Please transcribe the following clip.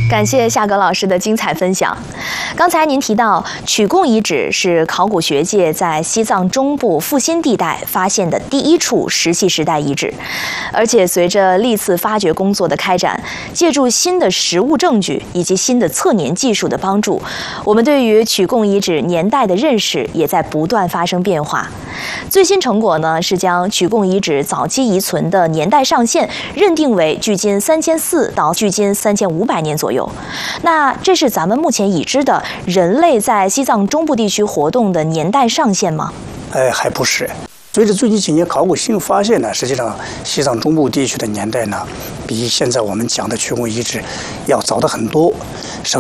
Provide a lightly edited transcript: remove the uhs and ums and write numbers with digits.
感谢夏格老师的精彩分享。刚才您提到曲贡遗址是考古学界在西藏中部复兴地带发现的第一处石器时代遗址，而且随着历次发掘工作的开展，借助新的实物证据以及新的测年技术的帮助，我们对于曲贡遗址年代的认识也在不断发生变化。最新成果呢是将曲贡遗址早期遗存的年代上限认定为距今3400到距今3500年左右。那这是咱们目前已知的人类在西藏中部地区活动的年代上限吗？ 还不是。随着最近几年考古新发现呢，实际上西藏中部地区的年代呢，比现在我们讲的曲贡遗址要早得很多。